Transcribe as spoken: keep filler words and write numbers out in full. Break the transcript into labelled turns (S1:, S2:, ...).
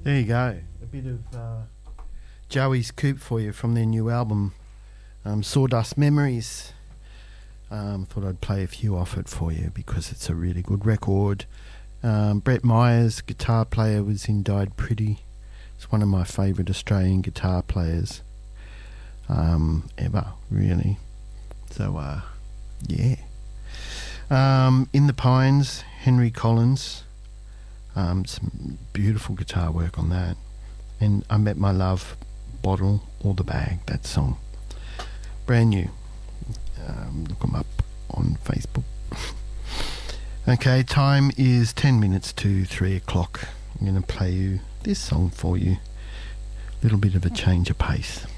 S1: There you go. A bit of uh, Joey's Coop for you from their new album, um, Sawdust Memories. Um, thought I'd play a few off it for you because it's a really good record. Um, Brett Myers, guitar player, was in Died Pretty. It's one of my favourite Australian guitar players um, ever, really. So, uh, yeah. Um, in the Pines, Henry Collins. Um, some beautiful guitar work on that. And I Met My Love, Bottle or the Bag, that song. Brand new. Um, look them up on Facebook. Okay, time is ten minutes to three o'clock. I'm going to play you this song for you. A little bit of a change of pace.